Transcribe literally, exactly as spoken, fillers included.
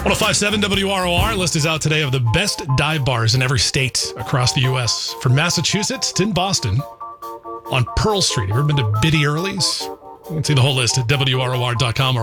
one oh five point seven W R O R list is out today of the best dive bars in every state across the U S. From Massachusetts to Boston on Pearl Street. Have you ever been to Biddy Early's? You can see the whole list at W R O R dot com or